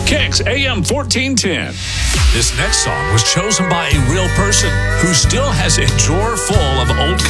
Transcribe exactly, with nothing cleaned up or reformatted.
Kicks A M fourteen ten. This next song was chosen by a real person who still has a drawer full of old